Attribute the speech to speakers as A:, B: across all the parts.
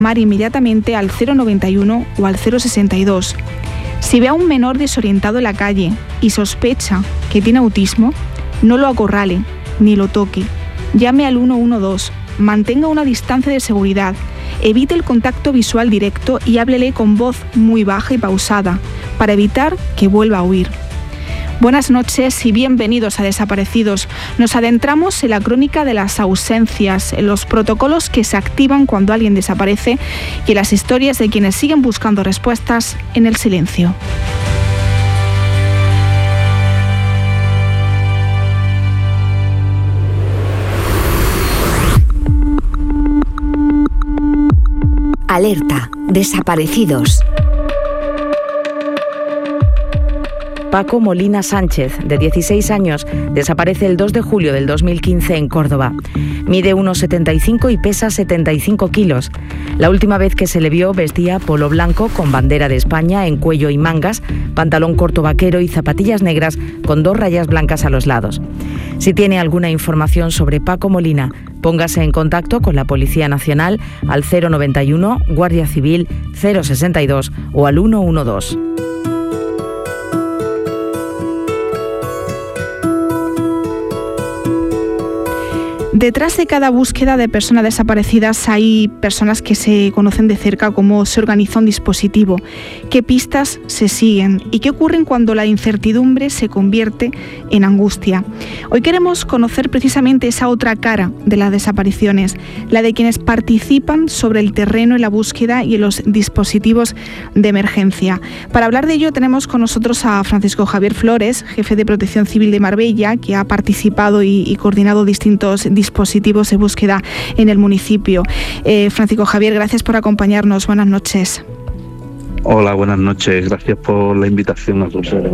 A: llamar inmediatamente al 091 o al 062. Si ve a un menor desorientado en la calle y sospecha que tiene autismo, no lo acorrale ni lo toque. Llame al 112, mantenga una distancia de seguridad, evite el contacto visual directo y háblele con voz muy baja y pausada para evitar que vuelva a huir. Buenas noches y bienvenidos a Desaparecidos. Nos adentramos en la crónica de las ausencias, en los protocolos que se activan cuando alguien desaparece y en las historias de quienes siguen buscando respuestas en el silencio.
B: Alerta, desaparecidos.
C: Paco Molina Sánchez, de 16 años, desaparece el 2 de julio del 2015 en Córdoba. Mide 1,75 y pesa 75 kilos. La última vez que se le vio vestía polo blanco con bandera de España en cuello y mangas, pantalón corto vaquero y zapatillas negras con 2 rayas blancas a los lados. Si tiene alguna información sobre Paco Molina, póngase en contacto con la Policía Nacional al 091, Guardia Civil 062 o al 112.
A: Detrás de cada búsqueda de personas desaparecidas hay personas que se conocen de cerca cómo se organiza un dispositivo, qué pistas se siguen y qué ocurre cuando la incertidumbre se convierte en angustia. Hoy queremos conocer precisamente esa otra cara de las desapariciones, la de quienes participan sobre el terreno en la búsqueda y en los dispositivos de emergencia. Para hablar de ello tenemos con nosotros a Francisco Javier Flores, jefe de Protección Civil de Marbella, que ha participado y coordinado distintos dispositivos de búsqueda en el municipio. Francisco Javier, gracias por acompañarnos. Buenas noches.
D: Hola, buenas noches. Gracias por la invitación a tu programa.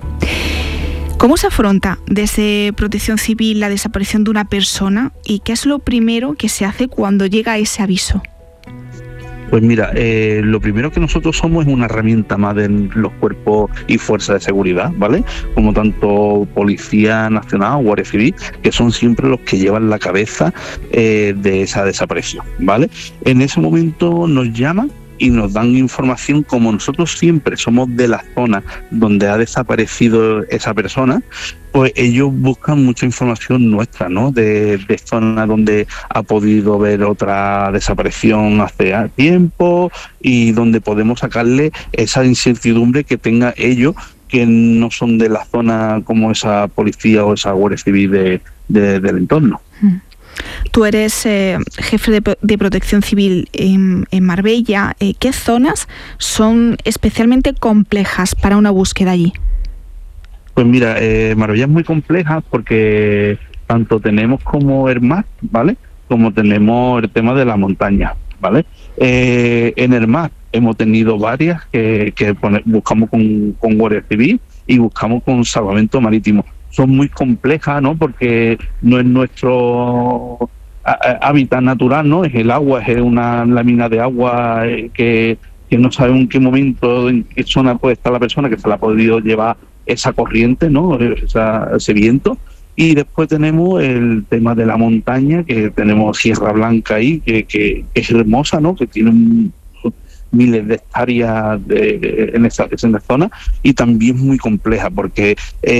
A: ¿Cómo se afronta desde Protección Civil la desaparición de una persona y qué es lo primero que se hace cuando llega ese aviso?
D: Pues mira, lo primero que nosotros somos es una herramienta más de los cuerpos y fuerzas de seguridad, ¿vale? Como tanto Policía Nacional o Guardia Civil, que son siempre los que llevan la cabeza de esa desaparición, ¿vale? En ese momento nos llaman y nos dan información. Como nosotros siempre somos de la zona donde ha desaparecido esa persona, pues ellos buscan mucha información nuestra, ¿no? De zonas donde ha podido haber otra desaparición hace tiempo y donde podemos sacarle esa incertidumbre que tenga ellos, que no son de la zona como esa policía o esa Guardia Civil del entorno.
A: Tú eres jefe de Protección Civil en Marbella. ¿Qué zonas son especialmente complejas para una búsqueda allí?
D: Pues mira, Marbella es muy compleja porque tanto tenemos como el mar, ¿vale? Como tenemos el tema de la montaña, ¿vale? En el mar hemos tenido varias que buscamos con Guardia Civil y buscamos con Salvamento Marítimo. Son muy complejas, ¿no? Porque no es nuestro hábitat natural, ¿no? Es el agua, es una lámina de agua que no sabemos en qué momento, en qué zona puede estar la persona, que se la ha podido llevar esa corriente, ¿no? Ese viento. Y después tenemos el tema de la montaña, que tenemos Sierra Blanca ahí, que es hermosa, ¿no? Que tiene miles de hectáreas en esa zona, y también muy compleja porque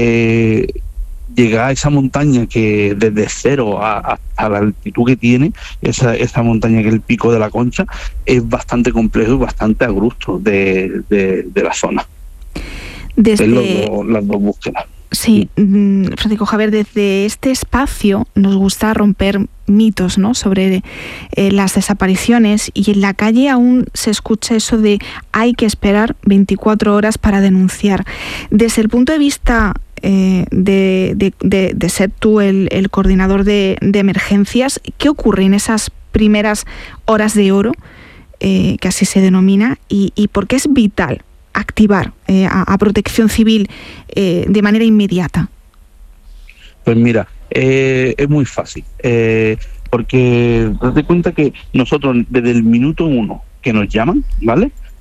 D: llegar a esa montaña que desde cero hasta la altitud que tiene, esa montaña que es el Pico de la Concha, es bastante complejo y bastante abrupto de la zona.
A: Desde
D: las dos búsquedas.
A: Sí, Francisco Javier, desde este espacio nos gusta romper mitos, ¿no?, sobre las desapariciones, y en la calle aún se escucha eso de hay que esperar 24 horas para denunciar. Desde el punto de vista de ser tú el coordinador de emergencias, ¿qué ocurre en esas primeras horas de oro, que así se denomina, y por qué es vital activar a Protección Civil de manera inmediata?
D: Pues mira, es muy fácil, porque date cuenta que nosotros desde el minuto 1 que nos llaman, ¿vale?,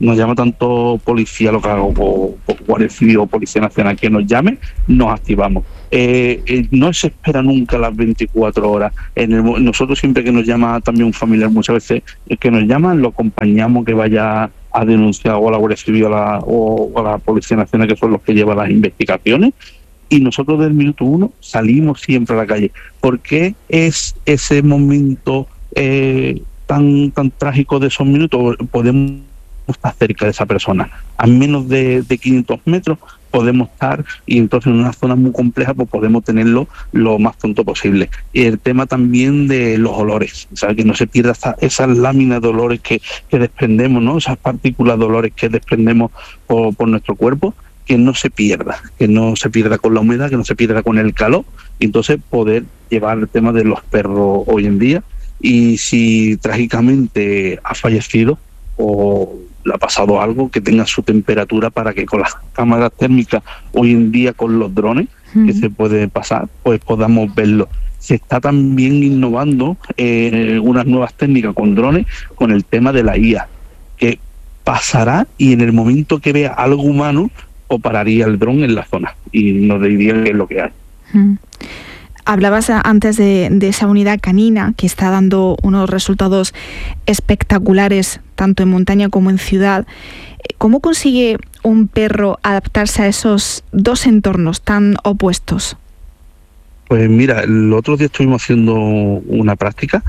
D: nos llama tanto policía local o Guardia Civil o Policía Nacional que nos llame, nos activamos. No se espera nunca las 24 horas. Nosotros siempre que nos llama también un familiar, muchas veces que nos llaman, lo acompañamos que vaya a denunciar o a la Guardia Civil o a la Policía Nacional, que son los que llevan las investigaciones. Y nosotros del minuto 1 salimos siempre a la calle. ¿Por qué es ese momento tan trágico de esos minutos? Podemos estar cerca de esa persona. A menos de 500 metros podemos estar, y entonces en una zona muy compleja pues podemos tenerlo lo más pronto posible. Y el tema también de los olores, o sea, que no se pierda esas láminas de olores que desprendemos, ¿no? Esas partículas de olores que desprendemos por nuestro cuerpo, que no se pierda con la humedad, que no se pierda con el calor, y entonces poder llevar el tema de los perros hoy en día. Y si trágicamente ha fallecido o le ha pasado algo, que tenga su temperatura, para que con las cámaras térmicas hoy en día, con los drones que se puede pasar, pues podamos verlo. Se está también innovando unas nuevas técnicas con drones, con el tema de la IA, que pasará y en el momento que vea algo humano o pararía el dron en la zona y nos diría qué es lo que hay.
A: Hablabas antes de esa unidad canina que está dando unos resultados espectaculares tanto en montaña como en ciudad. ¿Cómo consigue un perro adaptarse a esos dos entornos tan opuestos?
D: Pues mira, el otro día estuvimos haciendo una práctica,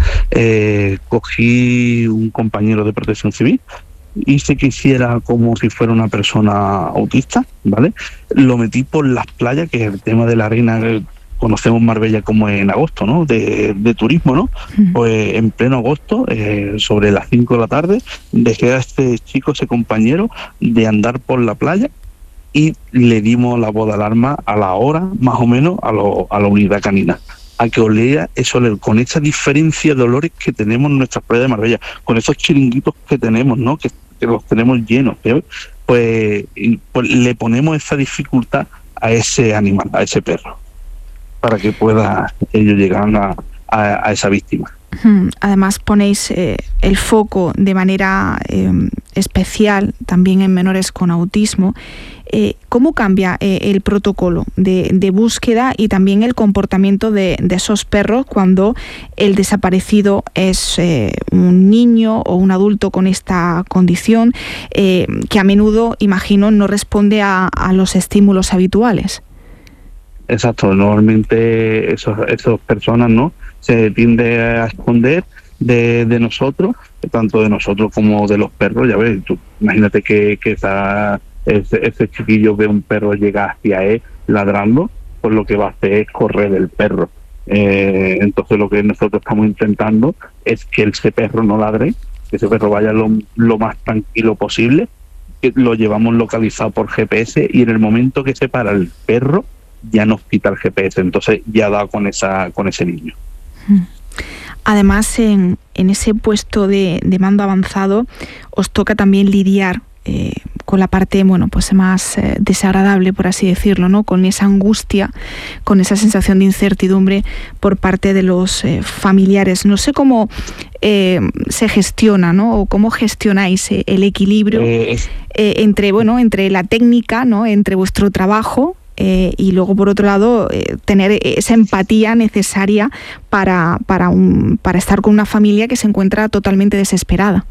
D: cogí un compañero de Protección Civil, hice que hiciera como si fuera una persona autista, ¿vale? Lo metí por las playas, que es el tema de la arena. Conocemos Marbella como en agosto, ¿no? De turismo, ¿no? Pues en pleno agosto, sobre las 5 de la tarde, dejé a este chico, ese compañero, de andar por la playa y le dimos la voz de alarma a la hora, más o menos, a la unidad canina, a que olía eso, con esa diferencia de olores que tenemos en nuestras playas de Marbella, con esos chiringuitos que tenemos, ¿no? Que los tenemos llenos, ¿sí? Pues le ponemos esa dificultad a ese animal, a ese perro, para que pueda ellos llegar a esa víctima.
A: Además ponéis el foco de manera especial también en menores con autismo. ¿Cómo cambia el protocolo de búsqueda y también el comportamiento de esos perros cuando el desaparecido es un niño o un adulto con esta condición, que a menudo, imagino, no responde a los estímulos habituales?
D: Exacto, normalmente esas personas, ¿no?, se tiende a esconder de nosotros, tanto de nosotros como de los perros. Ya ves, tú imagínate que ese chiquillo ve un perro llegar hacia él ladrando, pues lo que va a hacer es correr el perro. Entonces lo que nosotros estamos intentando es que ese perro no ladre, que ese perro vaya lo más tranquilo posible, que lo llevamos localizado por GPS, y en el momento que se para el perro ya nos quita el GPS, entonces ya da con ese niño.
A: Además, en ese puesto de mando avanzado os toca también lidiar con la parte, bueno, pues más desagradable, por así decirlo, ¿no? Con esa angustia, con esa sensación de incertidumbre por parte de los familiares. No sé cómo se gestiona, ¿no? O cómo gestionáis el equilibrio entre la técnica, ¿no?, entre vuestro trabajo, y luego, por otro lado, tener esa empatía necesaria para estar con una familia que se encuentra totalmente desesperada.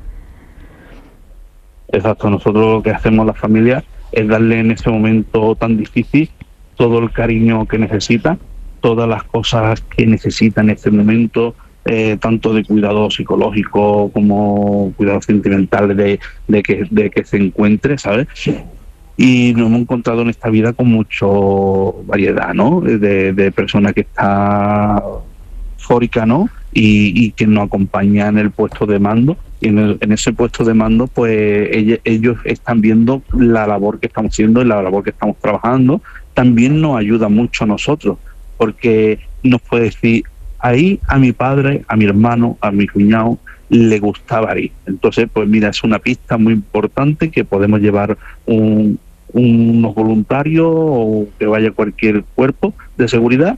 D: Exacto, nosotros lo que hacemos a la familia es darle en ese momento tan difícil todo el cariño que necesita, todas las cosas que necesita en este momento, tanto de cuidado psicológico como cuidado sentimental de que se encuentre, ¿sabes? Y nos hemos encontrado en esta vida con mucha variedad, ¿no?, de personas que está fórica, ¿no?, y que nos acompaña en el puesto de mando. Y en ese puesto de mando, pues ellos están viendo la labor que estamos haciendo y la labor que estamos trabajando. También nos ayuda mucho a nosotros, porque nos puede decir, ahí a mi padre, a mi hermano, a mi cuñado le gustaba ir. Entonces, pues mira, es una pista muy importante que podemos llevar unos voluntarios o que vaya cualquier cuerpo de seguridad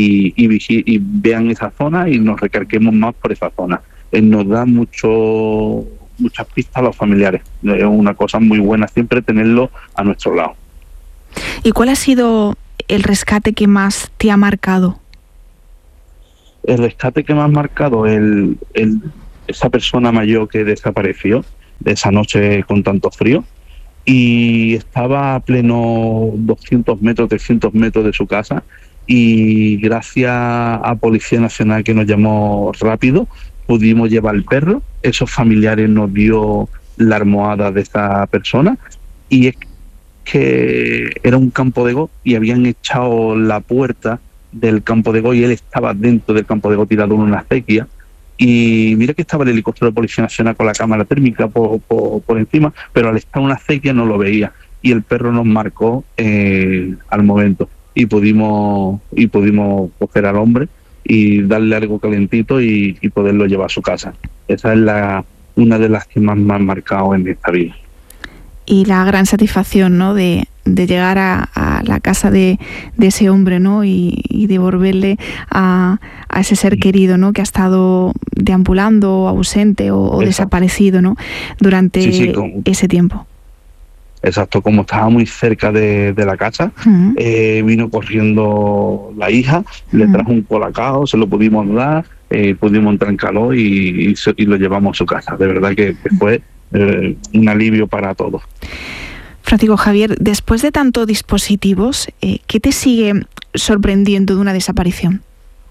D: y vean esa zona y nos recarguemos más por esa zona. Nos da mucho muchas pistas a los familiares. Es una cosa muy buena siempre tenerlo a nuestro lado.
A: ¿Y cuál ha sido el rescate que más te ha marcado?
D: El rescate que me ha marcado, esa persona mayor que desapareció de esa noche con tanto frío, y estaba a pleno 200 metros, 300 metros de su casa, y gracias a Policía Nacional, que nos llamó rápido, pudimos llevar el perro. Esos familiares nos dio la almohada de esa persona, y es que era un campo de golf y habían echado la puerta del campo de golf y él estaba dentro del campo de golf tirado en una acequia. Y mira que estaba el helicóptero de Policía Nacional con la cámara térmica por encima, pero al estar en una acequia no lo veía, y el perro nos marcó al momento, y pudimos coger al hombre y darle algo calentito y poderlo llevar a su casa. Esa es una de las que más me han marcado en esta vida.
A: Y la gran satisfacción, ¿no?, de llegar a la casa de ese hombre, ¿no?, y devolverle a ese ser querido, ¿no?, que ha estado deambulando, ausente o desaparecido, ¿no?, durante ese tiempo.
D: Exacto, como estaba muy cerca de la casa, vino corriendo la hija, le trajo un colacao, se lo pudimos dar, pudimos entrar en calor y lo llevamos a su casa. De verdad que fue un alivio para todos.
A: Francisco Javier, después de tantos dispositivos, ¿qué te sigue sorprendiendo de una desaparición?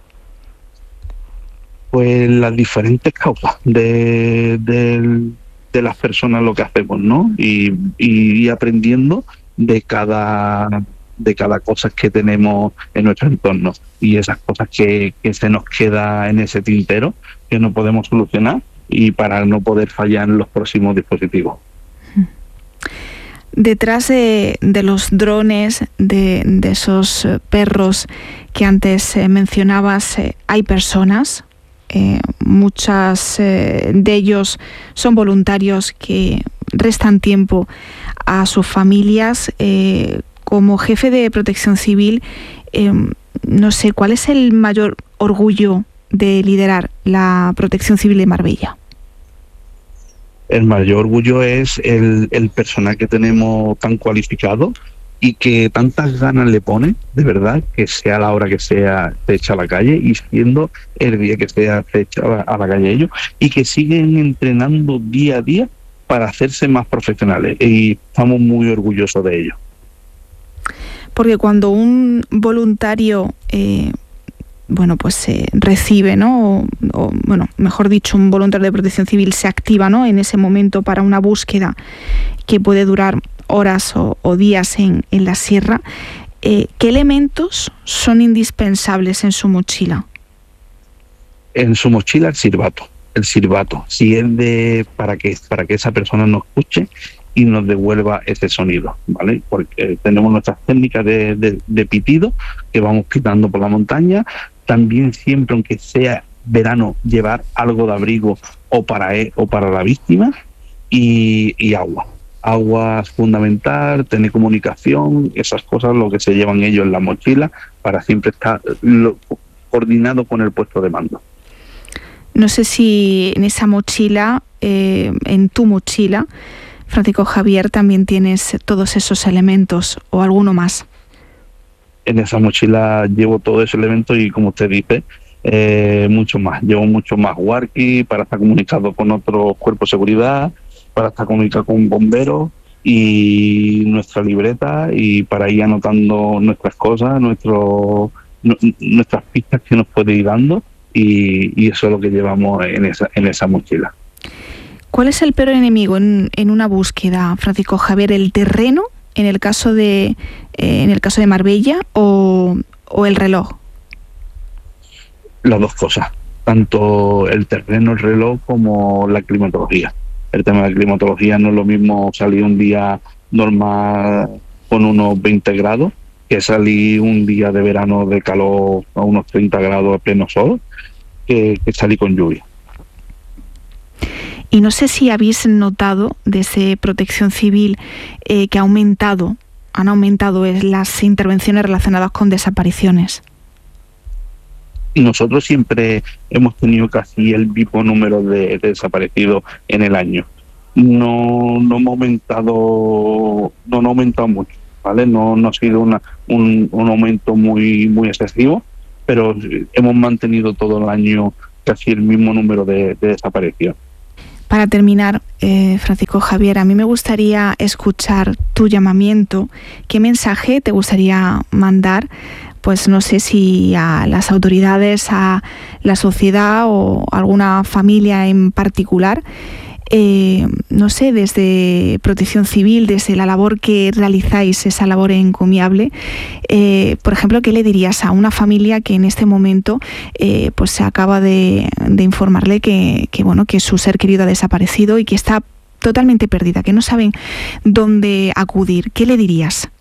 D: Pues las diferentes causas de las personas, lo que hacemos, ¿no? Y aprendiendo de cada cosa que tenemos en nuestro entorno, y esas cosas que se nos queda en ese tintero, que no podemos solucionar, y para no poder fallar en los próximos dispositivos.
A: Detrás de los drones, de esos perros que antes mencionabas, hay personas. Muchas de ellos son voluntarios que restan tiempo a sus familias. Como jefe de Protección Civil, no sé, ¿cuál es el mayor orgullo de liderar la Protección Civil de Marbella?
D: El mayor orgullo es el personal que tenemos tan cualificado y que tantas ganas le pone, de verdad, que sea la hora que sea, se echa a la calle, y siendo el día que sea, se echa a la calle ellos, y que siguen entrenando día a día para hacerse más profesionales, y estamos muy orgullosos de ello.
A: Porque cuando un voluntario recibe, ¿no? O mejor dicho, un voluntario de Protección Civil se activa, ¿no?, en ese momento para una búsqueda que puede durar horas o días en la sierra, ¿qué elementos son indispensables en su mochila?
D: En su mochila el silbato, si es para que esa persona nos escuche y nos devuelva ese sonido, ¿vale? Porque tenemos nuestras técnicas de pitido que vamos pitando por la montaña. También siempre, aunque sea verano, llevar algo de abrigo o para la víctima, y agua. Agua es fundamental, tener comunicación, esas cosas, lo que se llevan ellos en la mochila, para siempre estar coordinado con el puesto de mando.
A: No sé si en esa mochila, en tu mochila, Francisco Javier, también tienes todos esos elementos o alguno más.
D: En esa mochila llevo todo ese elemento y, como usted dice, mucho más. Llevo mucho más walkie para estar comunicado con otros cuerpos de seguridad, para estar comunicado con bomberos, y nuestra libreta, y para ir anotando nuestras cosas, nuestras pistas que nos puede ir dando, y eso es lo que llevamos en esa mochila.
A: ¿Cuál es el peor enemigo en una búsqueda, Francisco Javier? ¿El terreno, en el caso de Marbella, o el reloj?
D: Las dos cosas, tanto el terreno, el reloj, como la climatología. El tema de la climatología no es lo mismo salir un día normal con unos 20 grados que salir un día de verano de calor a unos 30 grados a pleno sol, que salir con lluvia.
A: Y no sé si habéis notado desde Protección Civil que han aumentado las intervenciones relacionadas con desapariciones.
D: Y nosotros siempre hemos tenido casi el mismo número de desaparecidos en el año. no hemos aumentado, no han aumentado mucho, ¿vale? No ha sido un aumento muy excesivo, pero hemos mantenido todo el año casi el mismo número de desapariciones.
A: Para terminar, Francisco Javier, a mí me gustaría escuchar tu llamamiento. ¿Qué mensaje te gustaría mandar? Pues no sé si a las autoridades, a la sociedad o a alguna familia en particular. No sé, desde Protección Civil, desde la labor que realizáis, esa labor encomiable, por ejemplo, ¿qué le dirías a una familia que en este momento pues se acaba de informarle que su ser querido ha desaparecido y que está totalmente perdida, que no saben dónde acudir? ¿Qué le dirías?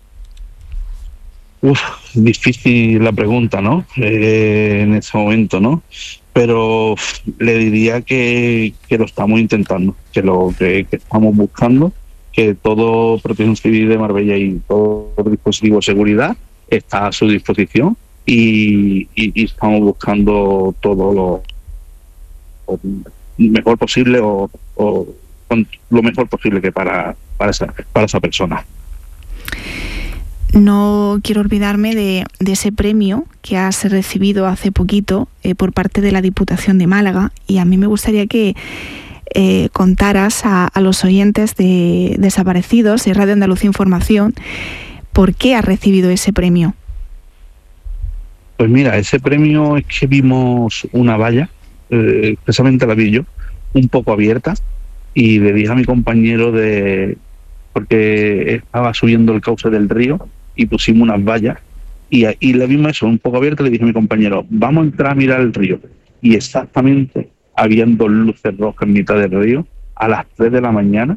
D: Difícil la pregunta, ¿no? En ese momento, ¿no? Pero le diría que lo estamos intentando, que estamos buscando, que todo Protección Civil de Marbella y todo dispositivo de seguridad está a su disposición y estamos buscando todo lo mejor posible o lo mejor posible que para esa persona.
A: No quiero olvidarme de ese premio que has recibido hace poquito por parte de la Diputación de Málaga, y a mí me gustaría que contaras a los oyentes de Desaparecidos y Radio Andalucía Información por qué has recibido ese premio.
D: Pues mira, ese premio es que vimos una valla, precisamente la vi yo, un poco abierta, y le dije a mi compañero porque estaba subiendo el cauce del río y pusimos unas vallas y le vimos eso, un poco abierto. Le dije a mi compañero, vamos a entrar a mirar el río, y exactamente habían 2 luces rojas en mitad del río a las 3 de la mañana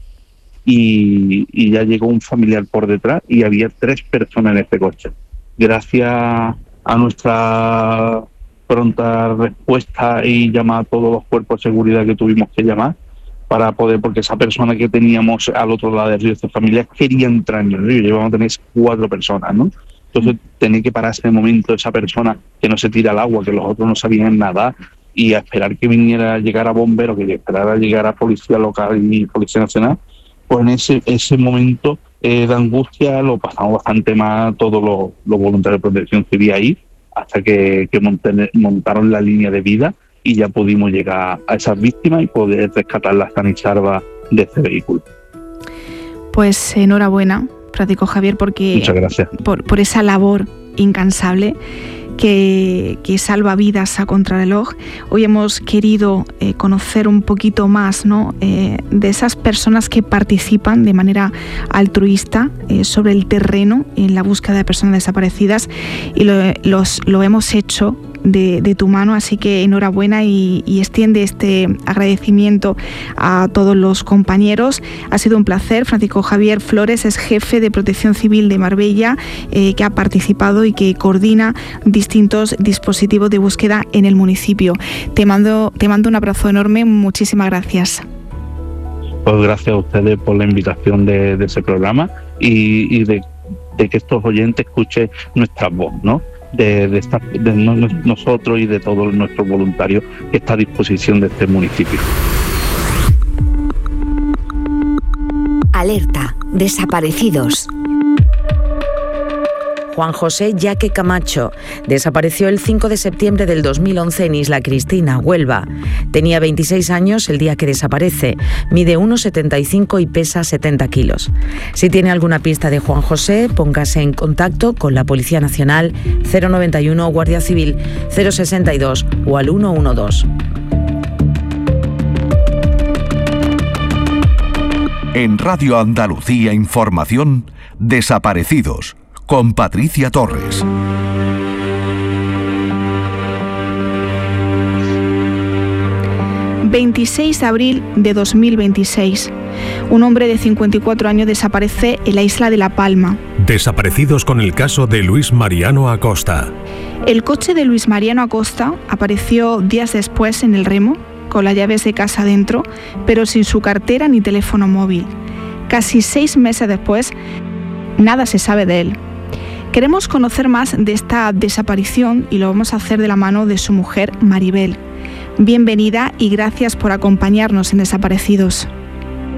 D: y ya llegó un familiar por detrás y había 3 personas en este coche. Gracias a nuestra pronta respuesta y llamar a todos los cuerpos de seguridad que tuvimos que llamar para poder, porque esa persona que teníamos al otro lado del río, esta familia, quería entrar en el río. Llevamos a tener 4 personas, ¿no? Entonces tenía que parar ese momento esa persona que no se tira al agua, que los otros no sabían nadar, y a esperar que viniera a llegar a bomberos, que esperara a llegar a policía local y policía nacional. Pues en ese momento de angustia lo pasamos bastante mal todos los voluntarios de Protección Civil ahí, hasta que montaron la línea de vida y ya pudimos llegar a esas víctimas y poder rescatarlas sanas y salvas de este vehículo.
A: Pues enhorabuena, Francisco Javier, porque
D: muchas gracias
A: por esa labor incansable que salva vidas a contrarreloj. Hoy hemos querido conocer un poquito más, ¿no?, de esas personas que participan de manera altruista sobre el terreno en la búsqueda de personas desaparecidas, y lo hemos hecho de tu mano, así que enhorabuena y extiende este agradecimiento a todos los compañeros. Ha sido un placer. Francisco Javier Flores es jefe de Protección Civil de Marbella, que ha participado y que coordina distintos dispositivos de búsqueda en el municipio. Te mando un abrazo enorme, muchísimas gracias.
D: Pues gracias a ustedes por la invitación de ese programa y de que estos oyentes escuchen nuestra voz, ¿no? De nosotros y de todos nuestros voluntarios que está a disposición de este municipio.
B: Alerta, desaparecidos.
C: Juan José Yaque Camacho desapareció el 5 de septiembre del 2011 en Isla Cristina, Huelva. Tenía 26 años el día que desaparece, mide 1,75 y pesa 70 kilos. Si tiene alguna pista de Juan José, póngase en contacto con la Policía Nacional 091, Guardia Civil 062 o al 112.
E: En Radio Andalucía Información, Desaparecidos, con Patricia Torres.
A: ...26 de abril de 2026... un hombre de 54 años desaparece en la isla de La Palma.
F: Desaparecidos con el caso de Luis Mariano Acosta.
A: El coche de Luis Mariano Acosta apareció días después en el remo, con las llaves de casa dentro, pero sin su cartera ni teléfono móvil. Casi 6 meses después, nada se sabe de él. Queremos conocer más de esta desaparición y lo vamos a hacer de la mano de su mujer, Maribel. Bienvenida y gracias por acompañarnos en Desaparecidos.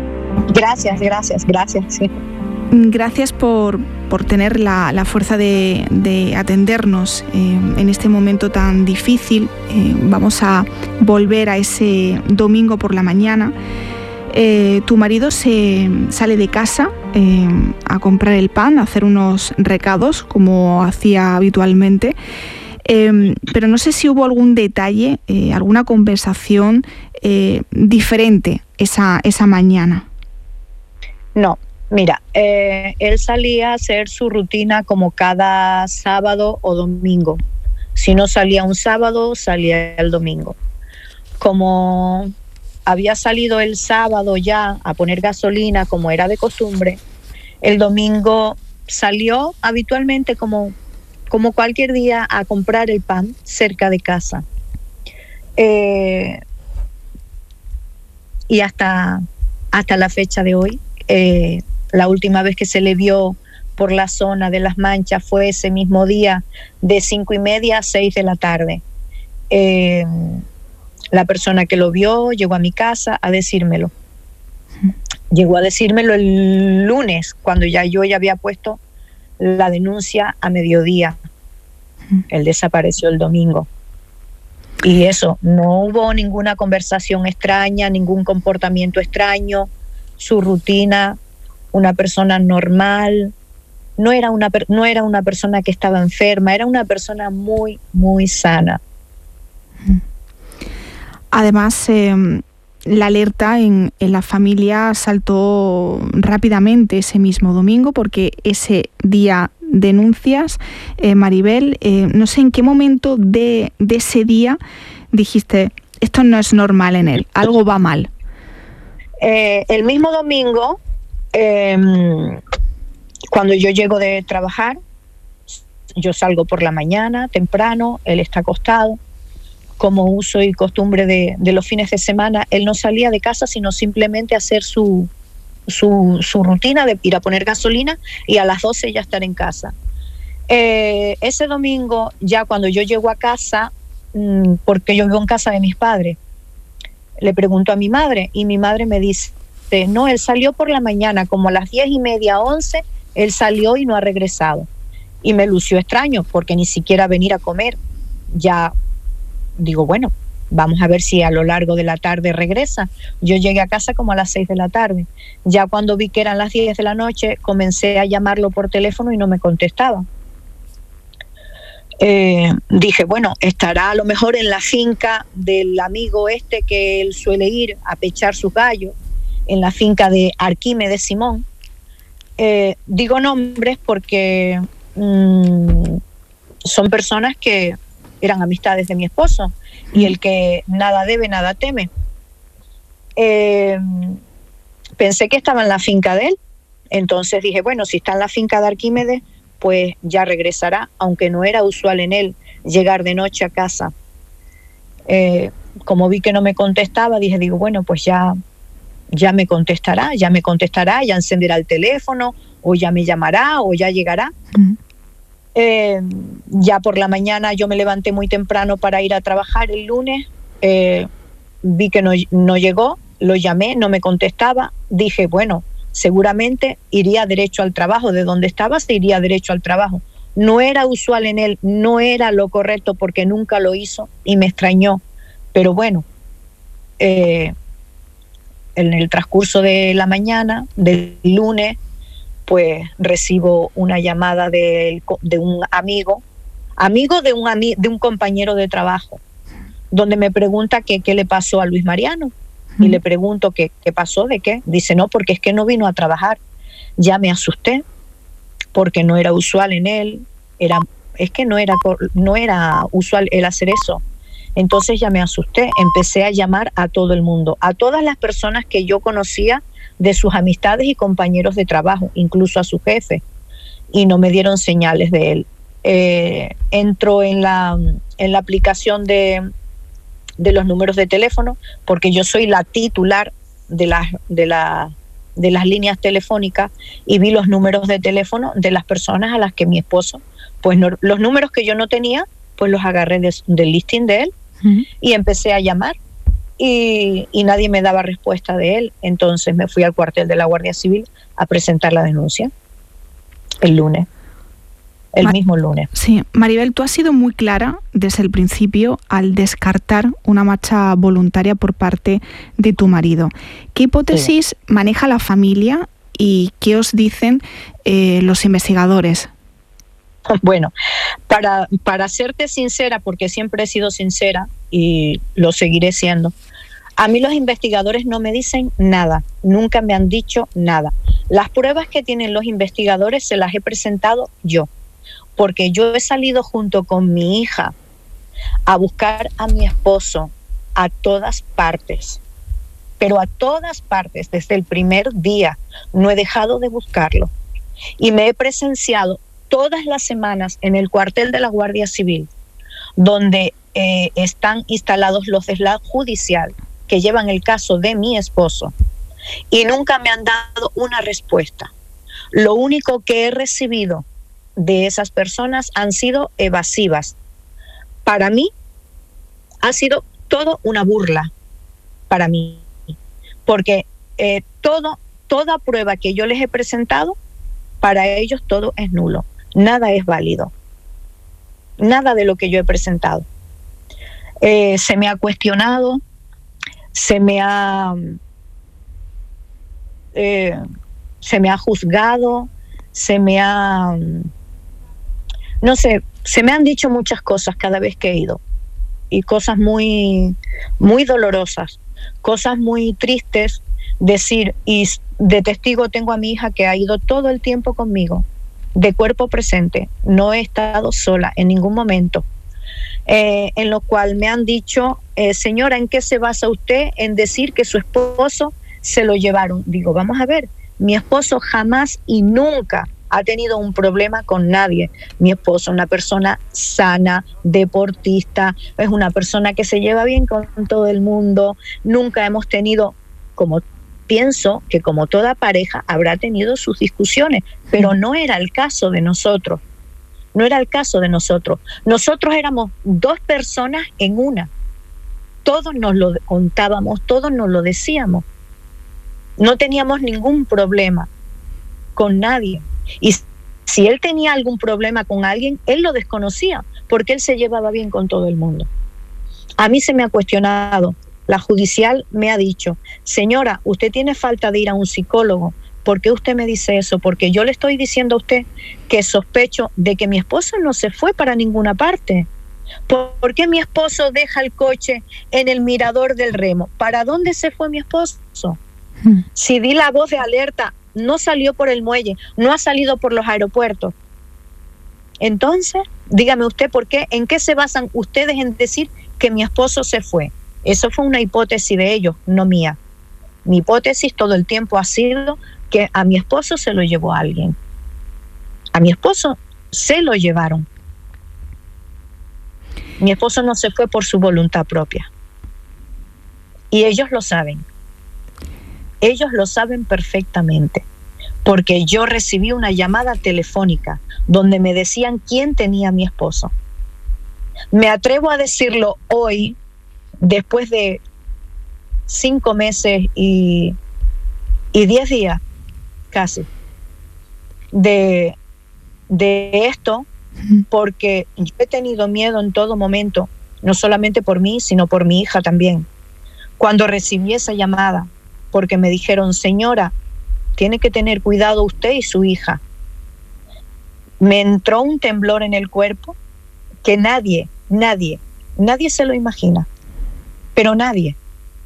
G: Gracias, sí.
A: Gracias por tener la fuerza de atendernos en este momento tan difícil. Vamos a volver a ese domingo por la mañana. Tu marido se sale de casa a comprar el pan, a hacer unos recados como hacía habitualmente, pero no sé si hubo algún detalle, alguna conversación diferente esa mañana.
G: No, mira, él salía a hacer su rutina como cada sábado o domingo. Si no salía un sábado, salía el domingo. Como había salido el sábado ya a poner gasolina, como era de costumbre, el domingo salió habitualmente como cualquier día a comprar el pan cerca de casa. Y hasta la fecha de hoy, la última vez que se le vio por la zona de Las Manchas fue ese mismo día de 5:30 a 6 de la tarde. La persona que lo vio llegó a mi casa a decírmelo. Llegó a decírmelo el lunes, cuando ya había puesto la denuncia a mediodía. Él desapareció el domingo. Y eso, no hubo ninguna conversación extraña, ningún comportamiento extraño. Su rutina, una persona normal. No era una persona que estaba enferma, era una persona muy, muy sana.
A: Además, la alerta en la familia saltó rápidamente ese mismo domingo, porque ese día denuncias, Maribel, no sé en qué momento de ese día dijiste, esto no es normal en él, algo va mal.
G: El mismo domingo, cuando yo llego de trabajar, yo salgo por la mañana temprano, él está acostado. Como uso y costumbre de los fines de semana, él no salía de casa, sino simplemente a hacer su rutina de ir a poner gasolina y a las 12 ya estar en casa. Ese domingo, ya cuando yo llego a casa, porque yo vivo en casa de mis padres, le pregunto a mi madre y mi madre me dice, no, él salió por la mañana, como a las 10:30, 11, él salió y no ha regresado. Y me lució extraño, porque ni siquiera venir a comer. Ya digo, bueno, vamos a ver si a lo largo de la tarde regresa. Yo llegué a casa como a las 6 de la tarde. Ya cuando vi que eran las 10 de la noche, comencé a llamarlo por teléfono y no me contestaba. Dije, bueno, estará a lo mejor en la finca del amigo este que él suele ir a pechar sus gallos, en la finca de Arquímedes Simón. Digo nombres porque son personas que eran amistades de mi esposo, y el que nada debe, nada teme. Pensé que estaba en la finca de él, entonces dije, bueno, si está en la finca de Arquímedes, pues ya regresará, aunque no era usual en él llegar de noche a casa. Como vi que no me contestaba, digo, bueno, pues ya me contestará, ya encenderá el teléfono, o ya me llamará, o ya llegará. Ya por la mañana yo me levanté muy temprano para ir a trabajar el lunes, vi que no llegó, lo llamé, no me contestaba, dije, bueno, seguramente iría derecho al trabajo, de donde estaba se iría derecho al trabajo. No era usual en él, no era lo correcto porque nunca lo hizo y me extrañó, pero bueno, en el transcurso de la mañana, del lunes, pues recibo una llamada de un amigo de un compañero de trabajo, donde me pregunta qué le pasó a Luis Mariano. Y le pregunto qué pasó, de qué. Dice, no, porque es que no vino a trabajar. Ya me asusté, porque no era usual en él. Es que no era usual él hacer eso. Entonces ya me asusté. Empecé a llamar a todo el mundo, a todas las personas que yo conocía de sus amistades y compañeros de trabajo, incluso a su jefe, y no me dieron señales de él. Entro en la aplicación de los números de teléfono, porque yo soy la titular de las líneas telefónicas, y vi los números de teléfono de las personas a las que mi esposo, pues no, los números que yo no tenía, pues los agarré del listing de él, y empecé a llamar. y nadie me daba respuesta de él. Entonces me fui al cuartel de la Guardia Civil a presentar la denuncia el lunes. El mismo lunes.
A: Sí, Maribel, tú has sido muy clara desde el principio al descartar una marcha voluntaria por parte de tu marido. ¿Qué hipótesis maneja la familia y qué os dicen los investigadores?
G: Bueno, para serte sincera, porque siempre he sido sincera y lo seguiré siendo, a mí los investigadores no me dicen nada, nunca me han dicho nada. Las pruebas que tienen los investigadores se las he presentado yo, porque yo he salido junto con mi hija a buscar a mi esposo a todas partes, pero a todas partes, desde el primer día, no he dejado de buscarlo. Y me he presenciado todas las semanas en el cuartel de la Guardia Civil, donde están instalados los de la judicial que llevan el caso de mi esposo, y nunca me han dado una respuesta. Lo único que he recibido de esas personas han sido evasivas. Para mí ha sido todo una burla, para mí, porque toda prueba que yo les he presentado, para ellos todo es nulo, nada es válido, nada de lo que yo he presentado. Se me ha cuestionado, se me ha juzgado, no sé, se me han dicho muchas cosas cada vez que he ido, y cosas muy, muy dolorosas, cosas muy tristes. Decir, y de testigo tengo a mi hija que ha ido todo el tiempo conmigo, de cuerpo presente, no he estado sola en ningún momento. En lo cual me han dicho, señora, ¿en qué se basa usted en decir que su esposo se lo llevaron? Digo, vamos a ver, mi esposo jamás y nunca ha tenido un problema con nadie. Mi esposo es una persona sana, deportista, es una persona que se lleva bien con todo el mundo. Nunca hemos tenido, como pienso que como toda pareja habrá tenido sus discusiones, pero no era el caso de nosotros. No era el caso de nosotros. Nosotros éramos dos personas en una. Todos nos lo contábamos, todos nos lo decíamos. No teníamos ningún problema con nadie. Y si él tenía algún problema con alguien, él lo desconocía, porque él se llevaba bien con todo el mundo. A mí se me ha cuestionado. La judicial me ha dicho, señora, usted tiene falta de ir a un psicólogo. ¿Por qué usted me dice eso? Porque yo le estoy diciendo a usted que sospecho de que mi esposo no se fue para ninguna parte. ¿Por qué mi esposo deja el coche en el mirador del Remo? ¿Para dónde se fue mi esposo? Si di la voz de alerta, no salió por el muelle, no ha salido por los aeropuertos. Entonces, dígame usted, ¿por qué? ¿En qué se basan ustedes en decir que mi esposo se fue? Eso fue una hipótesis de ellos, no mía. Mi hipótesis todo el tiempo ha sido que a mi esposo se lo llevó alguien. A mi esposo se lo llevaron. Mi esposo no se fue por su voluntad propia. Y ellos lo saben. Ellos lo saben perfectamente. Porque yo recibí una llamada telefónica donde me decían quién tenía a mi esposo. Me atrevo a decirlo hoy, después de 5 meses y 10 días casi de esto, porque yo he tenido miedo en todo momento, no solamente por mí, sino por mi hija también. Cuando recibí esa llamada, porque me dijeron, señora, tiene que tener cuidado usted y su hija. Me entró un temblor en el cuerpo que nadie se lo imagina, pero nadie.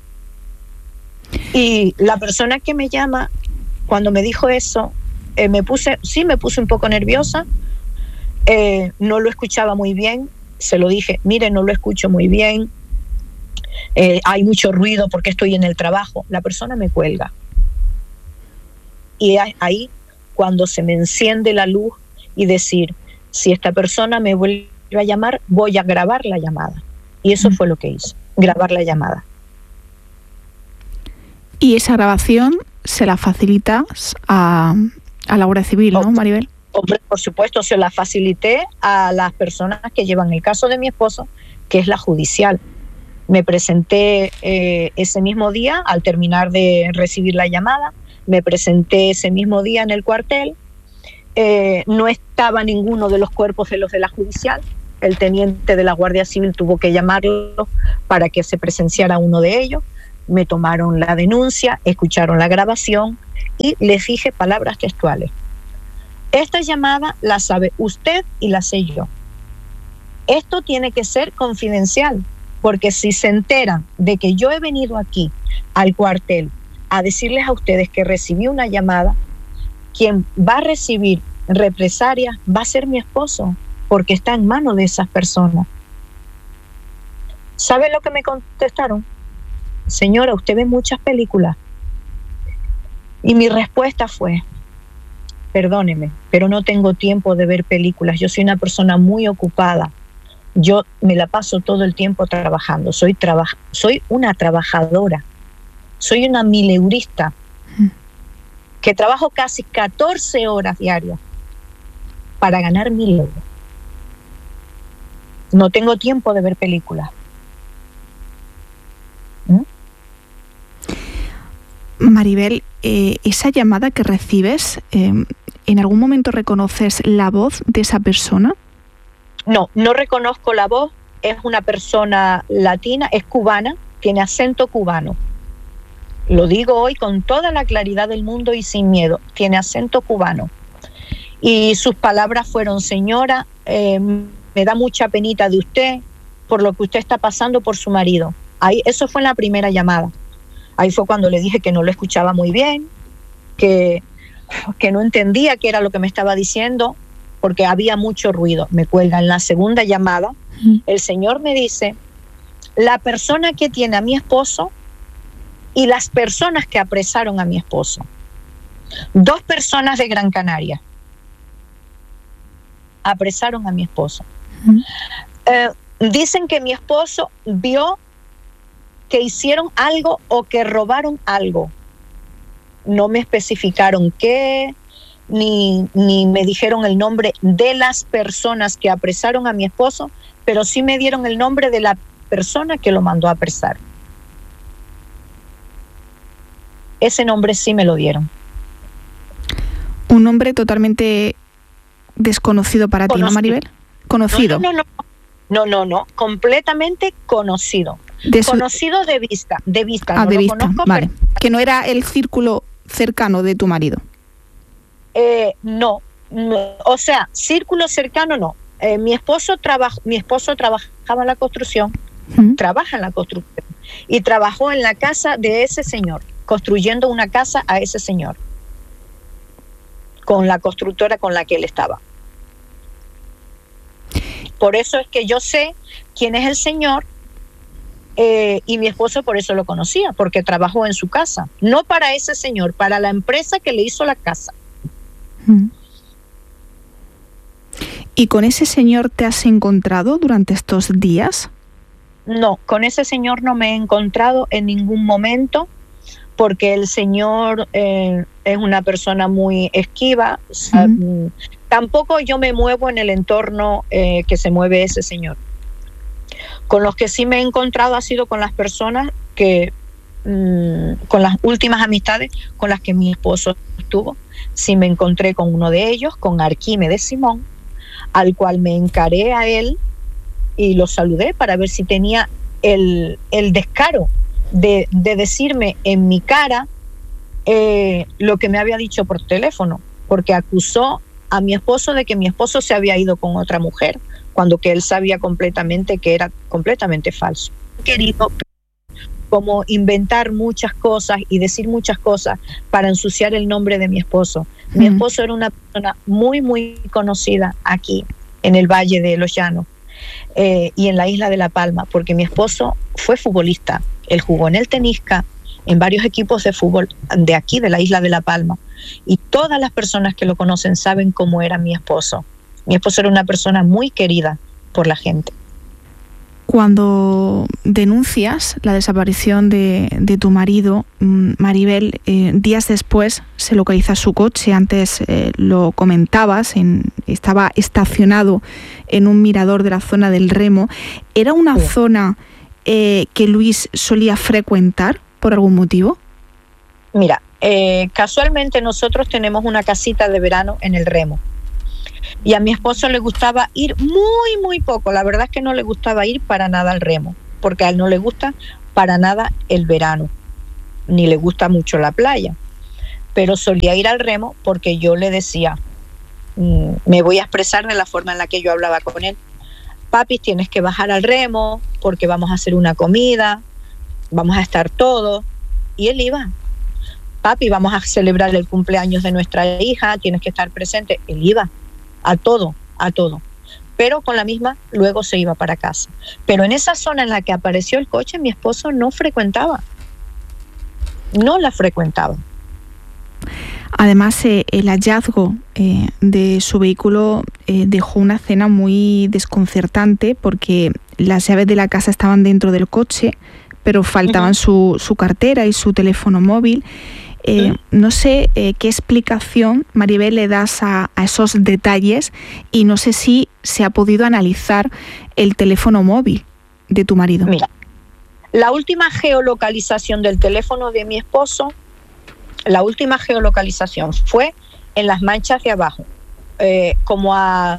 G: Y la persona que me llama, cuando me dijo eso, me puse un poco nerviosa, no lo escuchaba muy bien, se lo dije, mire, no lo escucho muy bien, hay mucho ruido porque estoy en el trabajo. La persona me cuelga. Y ahí, cuando se me enciende la luz y decir, si esta persona me vuelve a llamar, voy a grabar la llamada. Y eso fue lo que hice, grabar la llamada.
A: Y esa grabación se la facilitas a la Guardia Civil, ¿no, Maribel?
G: Hombre, por supuesto, se la facilité a las personas que llevan el caso de mi esposo, que es la judicial. Me presenté ese mismo día, al terminar de recibir la llamada, me presenté ese mismo día en el cuartel. No estaba ninguno de los cuerpos de los de la judicial. El teniente de la Guardia Civil tuvo que llamarlo para que se presenciara uno de ellos. Me tomaron la denuncia, escucharon la grabación y les dije palabras textuales. Esta llamada la sabe usted y la sé yo. Esto tiene que ser confidencial, porque si se enteran de que yo he venido aquí al cuartel a decirles a ustedes que recibí una llamada, quien va a recibir represalias va a ser mi esposo, porque está en manos de esas personas. ¿Sabe lo que me contestaron? Señora, usted ve muchas películas. Y mi respuesta fue, perdóneme, pero no tengo tiempo de ver películas. Yo soy una persona muy ocupada. Yo me la paso todo el tiempo trabajando. Soy una trabajadora. Soy una mileurista que trabajo casi 14 horas diarias para ganar 1.000 euros. No tengo tiempo de ver películas.
A: Maribel, esa llamada que recibes, ¿en algún momento reconoces la voz de esa persona?
G: No, no reconozco la voz. Es una persona latina, es cubana, tiene acento cubano. Lo digo hoy con toda la claridad del mundo y sin miedo. Tiene acento cubano. Y sus palabras fueron, señora, me da mucha penita de usted por lo que usted está pasando por su marido. Eso fue en la primera llamada. Ahí fue cuando le dije que no lo escuchaba muy bien, que no entendía qué era lo que me estaba diciendo, porque había mucho ruido. Me cuelga. En la segunda llamada, el señor me dice, la persona que tiene a mi esposo y las personas que apresaron a mi esposo. 2 personas de Gran Canaria apresaron a mi esposo. Dicen que mi esposo vio que hicieron algo o que robaron algo. No me especificaron qué, ni me dijeron el nombre de las personas que apresaron a mi esposo, pero sí me dieron el nombre de la persona que lo mandó a apresar. Ese nombre sí me lo dieron.
A: Un nombre totalmente desconocido para ti, ¿no, Maribel? Conocido.
G: No, completamente conocido. Conocido de vista.
A: Ah,
G: no
A: de
G: lo
A: vista,
G: conozco,
A: vale. Que no era el círculo cercano de tu marido.
G: No, o sea, círculo cercano no. Mi esposo trabajaba en la construcción, trabaja en la construcción, y trabajó en la casa de ese señor, construyendo una casa a ese señor, con la constructora con la que él estaba. Por eso es que yo sé quién es el señor, y mi esposo por eso lo conocía, porque trabajó en su casa. No para ese señor, para la empresa que le hizo la casa.
A: ¿Y con ese señor te has encontrado durante estos días?
G: No, con ese señor no me he encontrado en ningún momento, porque el señor es una persona muy esquiva. Tampoco yo me muevo en el entorno que se mueve ese señor. Con los que sí me he encontrado ha sido con las personas que, con las últimas amistades con las que mi esposo estuvo. Sí me encontré con uno de ellos, con Arquímedes Simón, al cual me encaré a él y lo saludé para ver si tenía el descaro de decirme en mi cara lo que me había dicho por teléfono, porque acusó a mi esposo de que mi esposo se había ido con otra mujer, cuando que él sabía completamente que era completamente falso. Querido, como inventar muchas cosas y decir muchas cosas para ensuciar el nombre de mi esposo. Mi esposo era una persona muy, muy conocida aquí, en el Valle de los Llanos, y en la isla de La Palma, porque mi esposo fue futbolista. Él jugó en el Tenisca, en varios equipos de fútbol de aquí, de la isla de La Palma, y todas las personas que lo conocen saben cómo era mi esposo. Mi esposo era una persona muy querida por la gente.
A: Cuando denuncias la desaparición de tu marido, Maribel, días después se localiza su coche. Antes lo comentabas, estaba estacionado en un mirador de la zona del Remo. ¿Era una zona que Luis solía frecuentar por algún motivo?
G: Mira, casualmente nosotros tenemos una casita de verano en el Remo. Y a mi esposo le gustaba ir muy poco. La verdad es que no le gustaba ir para nada al Remo, porque a él no le gusta para nada el verano, ni le gusta mucho la playa. Pero solía ir al Remo porque yo le decía, me voy a expresar de la forma en la que yo hablaba con él. Papi, tienes que bajar al Remo porque vamos a hacer una comida, vamos a estar todos. Y él iba. Papi, vamos a celebrar el cumpleaños de nuestra hija, tienes que estar presente. Él iba a todo. Pero con la misma, luego se iba para casa. Pero en esa zona en la que apareció el coche, mi esposo no frecuentaba. No la frecuentaba.
A: Además, el hallazgo de su vehículo dejó una escena muy desconcertante porque las llaves de la casa estaban dentro del coche, pero faltaban su cartera y su teléfono móvil. No sé qué explicación, Maribel, le das a esos detalles, y no sé si se ha podido analizar el teléfono móvil de tu marido.
G: Mira, la última geolocalización del teléfono de mi esposo, la última geolocalización fue en las manchas de abajo, como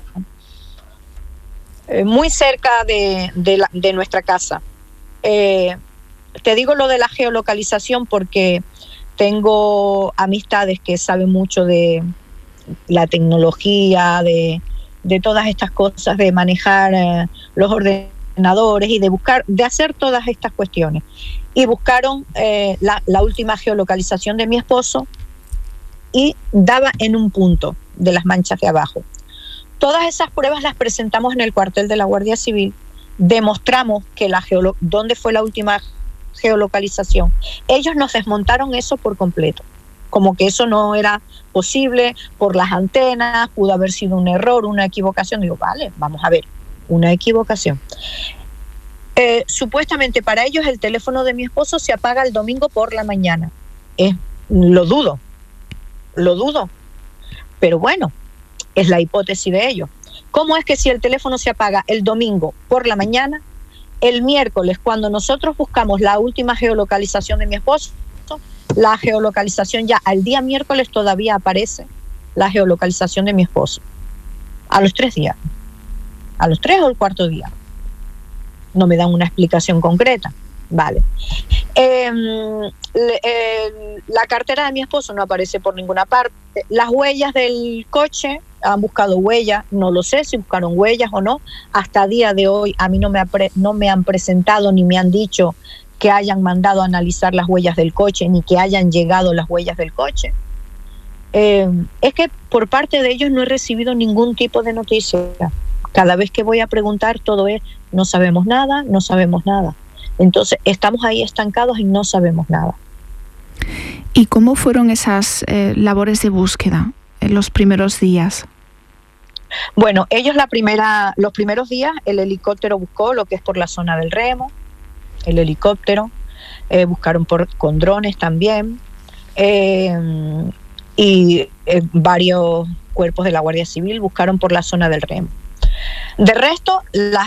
G: muy cerca de nuestra casa. Te digo lo de la geolocalización porque tengo amistades que saben mucho de la tecnología, de todas estas cosas, de manejar los ordenadores y de hacer todas estas cuestiones. Y buscaron la última geolocalización de mi esposo y daba en un punto de las manchas de abajo. Todas esas pruebas las presentamos en el cuartel de la Guardia Civil, demostramos que dónde fue la última geolocalización. Ellos nos desmontaron eso por completo, como que eso no era posible por las antenas, pudo haber sido un error, una equivocación. Digo, vale, vamos a ver, una equivocación. Supuestamente para ellos el teléfono de mi esposo se apaga el domingo por la mañana. Lo dudo, pero bueno, es la hipótesis de ellos. ¿Cómo es que si el teléfono se apaga el domingo por la mañana, el miércoles, cuando nosotros buscamos la última geolocalización de mi esposo, la geolocalización ya al día miércoles todavía aparece la geolocalización de mi esposo? A los 3 días, a los 3 o el cuarto día. No me dan una explicación concreta. Vale. La cartera de mi esposo no aparece por ninguna parte. Las huellas del coche, han buscado huellas, no lo sé si buscaron huellas o no. Hasta día de hoy a mí no me han presentado ni me han dicho que hayan mandado a analizar las huellas del coche, ni que hayan llegado las huellas del coche. Es que por parte de ellos no he recibido ningún tipo de noticia. Cada vez que voy a preguntar, todo es, no sabemos nada. Entonces, estamos ahí estancados y no sabemos nada.
A: ¿Y cómo fueron esas labores de búsqueda en los primeros días?
G: Bueno, ellos los primeros días, el helicóptero buscó lo que es por la zona del Remo, el helicóptero, buscaron con drones también, y varios cuerpos de la Guardia Civil buscaron por la zona del Remo. De resto,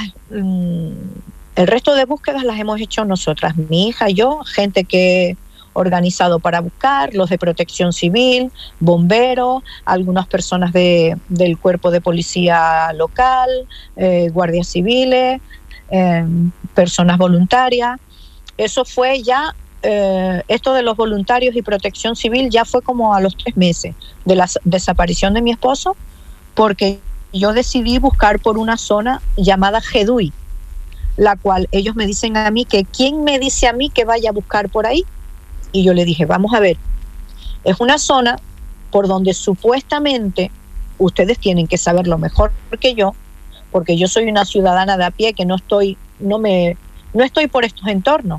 G: el resto de búsquedas las hemos hecho nosotras, mi hija y yo, gente que he organizado para buscar, los de Protección Civil, bomberos, algunas personas del cuerpo de policía local, guardias civiles, personas voluntarias. Eso fue ya, esto de los voluntarios y Protección Civil ya fue como a los 3 meses de la desaparición de mi esposo, porque yo decidí buscar por una zona llamada Jeduy, la cual ellos me dicen a mí que ¿quién me dice a mí que vaya a buscar por ahí? Y yo le dije, vamos a ver, es una zona por donde supuestamente ustedes tienen que saberlo mejor que yo, porque yo soy una ciudadana de a pie que no estoy por estos entornos.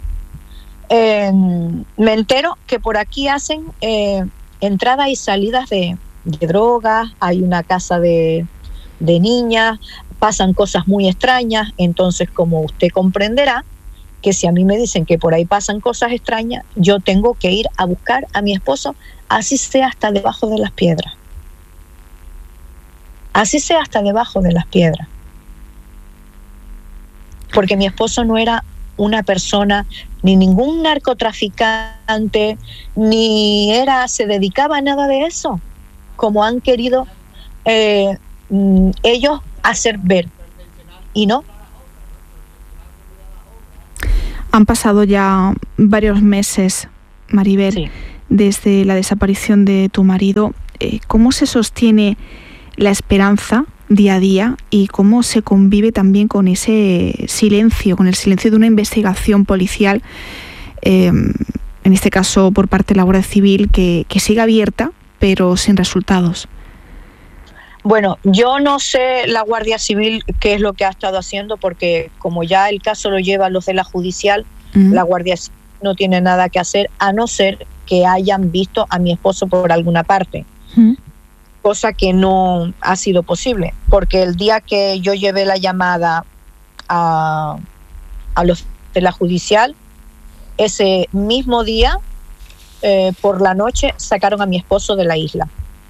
G: Me entero que por aquí hacen entradas y salidas de drogas, hay una casa de niñas, pasan cosas muy extrañas. Entonces, como usted comprenderá, que si a mí me dicen que por ahí pasan cosas extrañas, yo tengo que ir a buscar a mi esposo, así sea hasta debajo de las piedras. Así sea hasta debajo de las piedras. Porque mi esposo no era una persona, ni ningún narcotraficante, ni se dedicaba a nada de eso, como han querido ellos hacer ver, y no.
A: Han pasado ya varios meses, Maribel,
G: Sí.
A: desde la desaparición de tu marido. ¿Cómo se sostiene la esperanza día a día y cómo se convive también con ese silencio, con el silencio de una investigación policial, en este caso por parte de la Guardia Civil, que sigue abierta pero sin resultados?
G: Bueno, yo no sé la Guardia Civil qué es lo que ha estado haciendo, porque como ya el caso lo lleva los de la judicial, la Guardia Civil no tiene nada que hacer, a no ser que hayan visto a mi esposo por alguna parte. Cosa que no ha sido posible, porque el día que yo llevé la llamada a los de la judicial, ese mismo día, por la noche, sacaron a mi esposo de la isla.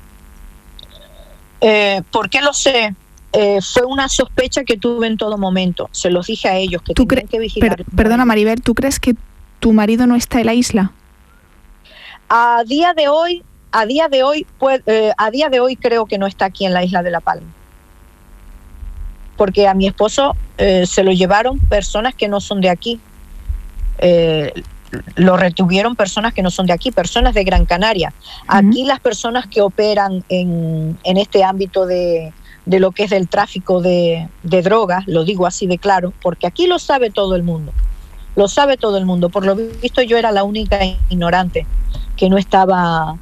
G: ¿Por qué lo sé? Fue una sospecha que tuve en todo momento. Se los dije a ellos que tenían que vigilar.
A: Perdona, Maribel, ¿tú crees que tu marido no está en la isla?
G: A día de hoy creo que no está aquí en la isla de La Palma, porque a mi esposo se lo llevaron personas que no son de aquí, lo retuvieron personas que no son de aquí, personas de Gran Canaria. Aquí las personas que operan en este ámbito de lo que es del tráfico de drogas, lo digo así de claro, porque aquí lo sabe todo el mundo, por lo visto yo era la única ignorante que no estaba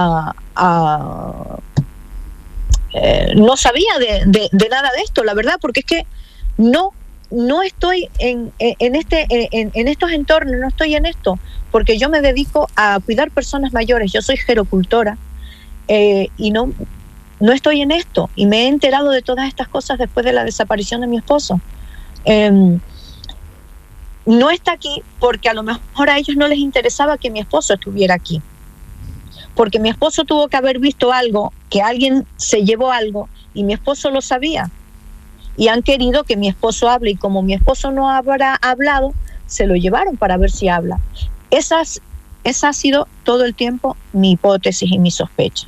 G: no sabía de nada de esto, la verdad, porque es que no estoy en estos entornos, no estoy en esto, porque yo me dedico a cuidar personas mayores, yo soy gerocultora, y no estoy en esto, y me he enterado de todas estas cosas después de la desaparición de mi esposo. No está aquí porque a lo mejor a ellos no les interesaba que mi esposo estuviera aquí, porque mi esposo tuvo que haber visto algo, que alguien se llevó algo, y mi esposo lo sabía, y han querido que mi esposo hable, y como mi esposo no habrá hablado, se lo llevaron para ver si habla. Esa ha sido todo el tiempo mi hipótesis y mi sospecha.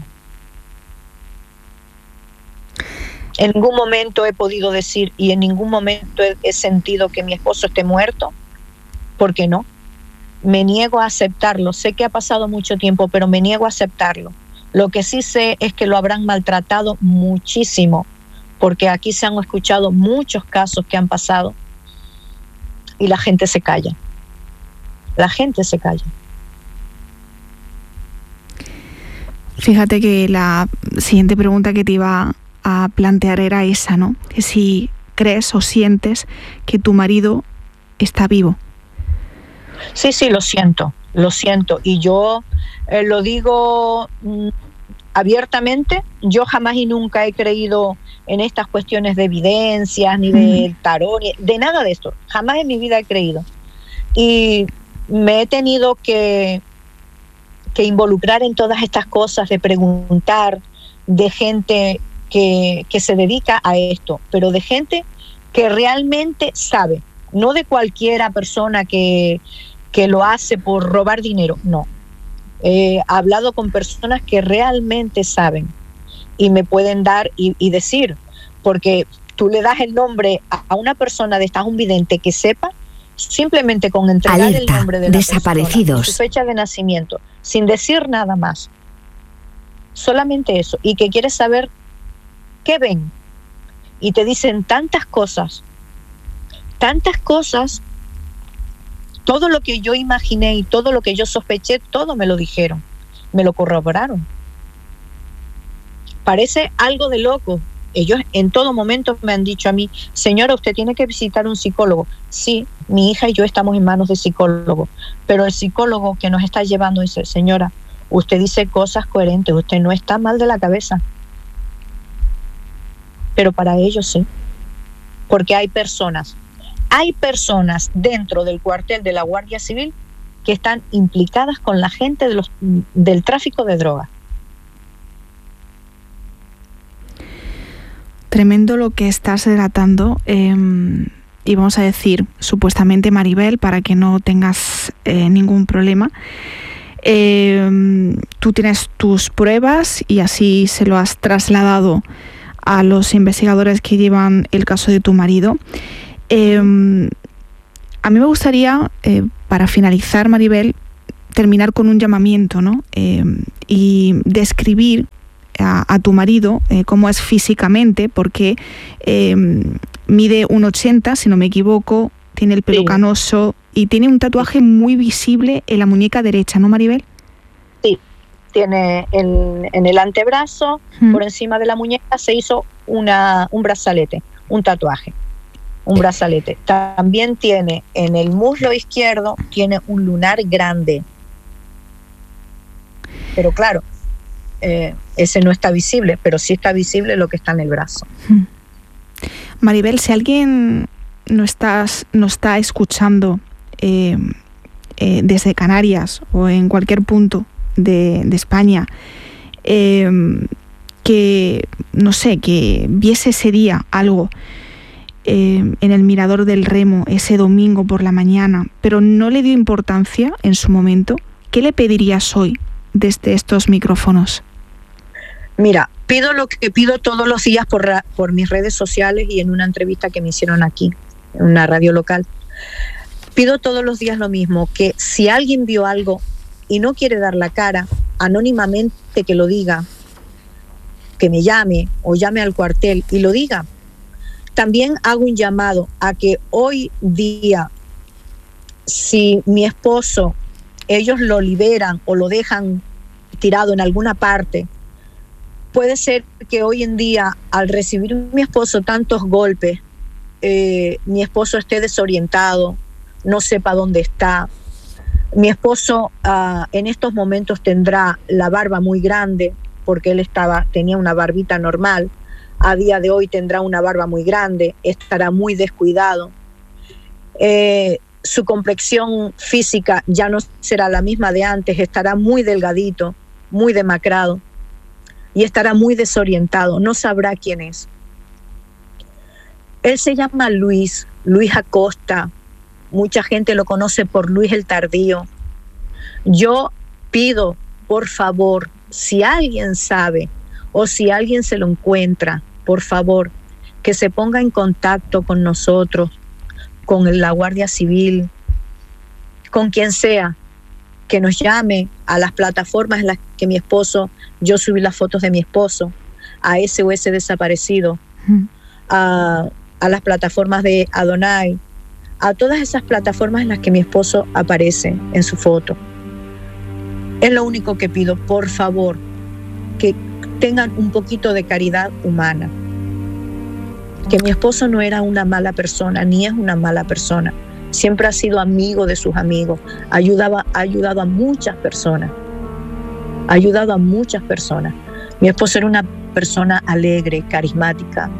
G: En ningún momento he podido decir, y en ningún momento he sentido que mi esposo esté muerto, porque no. Me niego a aceptarlo. Sé que ha pasado mucho tiempo, pero me niego a aceptarlo. Lo que sí sé es que lo habrán maltratado muchísimo, porque aquí se han escuchado muchos casos que han pasado y la gente se calla. La gente se calla.
A: Fíjate que la siguiente pregunta que te iba a plantear era esa, ¿no? Que si crees o sientes que tu marido está vivo.
G: Sí, lo siento. Y yo lo digo abiertamente. Yo jamás y nunca he creído en estas cuestiones de evidencias, ni de tarot, ni de nada de esto. Jamás en mi vida he creído. Y me he tenido que involucrar en todas estas cosas, de preguntar, de gente que se dedica a esto, pero de gente que realmente sabe, no de cualquiera persona que lo hace por robar dinero, no. He hablado con personas que realmente saben y me pueden dar y decir, porque tú le das el nombre a una persona de esta, un vidente que sepa, simplemente con entregar
B: Alerta,
G: el nombre de la
B: desaparecidos.
G: persona, su fecha de nacimiento, sin decir nada más, solamente eso, y que quieres saber qué ven, y te dicen tantas cosas, todo lo que yo imaginé y todo lo que yo sospeché, todo me lo dijeron, me lo corroboraron. Parece algo de loco. Ellos en todo momento me han dicho a mí, señora, usted tiene que visitar un psicólogo. Sí, mi hija y yo estamos en manos de psicólogo, pero el psicólogo que nos está llevando dice, señora, usted dice cosas coherentes, usted no está mal de la cabeza. Pero para ellos sí, porque hay personas dentro del cuartel de la Guardia Civil que están implicadas con la gente del tráfico de drogas. Tremendo
A: lo que estás relatando, y y vamos a decir supuestamente Maribel para que no tengas ningún problema. Tú tienes tus pruebas y así se lo has trasladado a los investigadores que llevan el caso de tu marido. A mí me gustaría, para finalizar, Maribel, terminar con un llamamiento, ¿no? Y describir a tu marido cómo es físicamente, porque mide 1,80, si no me equivoco, tiene el pelo canoso y tiene un tatuaje muy visible en la muñeca derecha, ¿no, Maribel?
G: Sí, tiene en el antebrazo, por encima de la muñeca, se hizo un brazalete, un tatuaje, un brazalete. También tiene en el muslo izquierdo, tiene un lunar grande. Pero claro, ese no está visible, pero sí está visible lo que está en el brazo.
A: Maribel, si alguien no está escuchando desde Canarias o en cualquier punto de España, que no sé, que viese ese día algo en el Mirador del Remo ese domingo por la mañana, pero no le dio importancia en su momento, ¿qué le pedirías hoy desde estos micrófonos?
G: Mira, pido lo que pido todos los días por mis redes sociales y en una entrevista que me hicieron aquí, en una radio local. Pido todos los días lo mismo, que si alguien vio algo y no quiere dar la cara, anónimamente que lo diga, que me llame o llame al cuartel y lo diga. También hago un llamado a que hoy día, si mi esposo, ellos lo liberan o lo dejan tirado en alguna parte, puede ser que hoy en día, al recibir mi esposo tantos golpes, mi esposo esté desorientado, no sepa dónde está. Mi esposo en estos momentos tendrá la barba muy grande, porque él tenía una barbita normal. A día de hoy tendrá una barba muy grande, estará muy descuidado. Su complexión física ya no será la misma de antes, estará muy delgadito, muy demacrado y estará muy desorientado, no sabrá quién es. Él se llama Luis Acosta, mucha gente lo conoce por Luis el Tardío. Yo pido, por favor, si alguien sabe o si alguien se lo encuentra, por favor, que se ponga en contacto con nosotros, con la Guardia Civil, con quien sea, que nos llame a las plataformas en las que yo subí las fotos de mi esposo, a SOS Desaparecido, a las plataformas de Adonai, a todas esas plataformas en las que mi esposo aparece en su foto. Es lo único que pido, por favor, que tengan un poquito de caridad humana. Que mi esposo no era una mala persona, ni es una mala persona. Siempre ha sido amigo de sus amigos. Ha ayudado a muchas personas. Mi esposo era una persona alegre, carismática,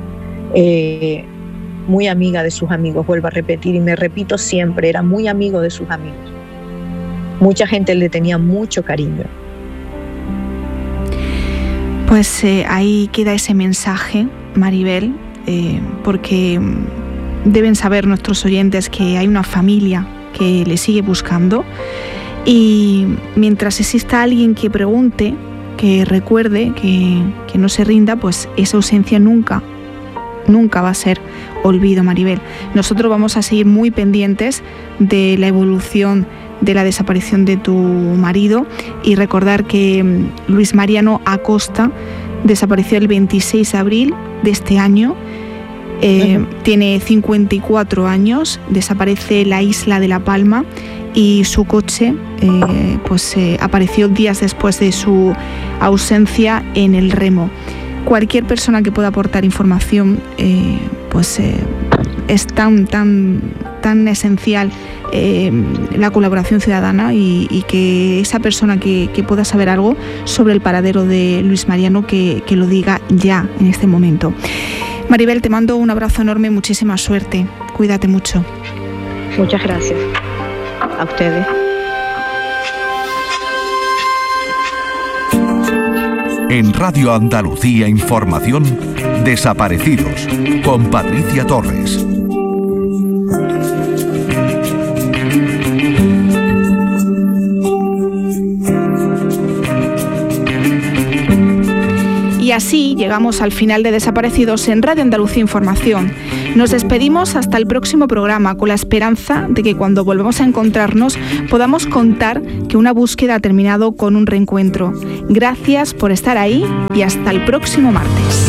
G: muy amiga de sus amigos, vuelvo a repetir, y me repito siempre, era muy amigo de sus amigos. Mucha gente le tenía mucho cariño.
A: Pues ahí queda ese mensaje, Maribel, porque deben saber nuestros oyentes que hay una familia que le sigue buscando, y mientras exista alguien que pregunte, que recuerde, que no se rinda, pues esa ausencia nunca va a ser olvido, Maribel. Nosotros vamos a seguir muy pendientes de la evolución de la desaparición de tu marido y recordar que Luis Mariano Acosta desapareció el 26 de abril de este año. Tiene 54 años, desaparece en la isla de La Palma y su coche apareció días después de su ausencia en el Remo. Cualquier persona que pueda aportar información es tan esencial la colaboración ciudadana y que esa persona que pueda saber algo sobre el paradero de Luis Mariano que lo diga ya en este momento. Maribel, te mando un abrazo enorme, muchísima suerte, cuídate mucho.
G: Muchas gracias a ustedes.
E: En Radio Andalucía Información, Desaparecidos, con Patricia Torres.
A: Y así llegamos al final de Desaparecidos en Radio Andalucía Información. Nos despedimos hasta el próximo programa con la esperanza de que cuando volvamos a encontrarnos podamos contar que una búsqueda ha terminado con un reencuentro. Gracias por estar ahí y hasta el próximo martes.